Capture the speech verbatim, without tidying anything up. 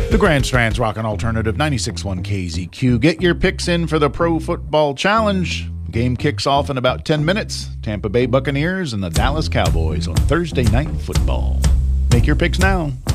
The Grand Strand's Rockin' Alternative ninety-six point one K Z Q. Get your picks in for the Pro Football Challenge. Game kicks off in about ten minutes. Tampa Bay Buccaneers and the Dallas Cowboys on Thursday Night Football. Make your picks now.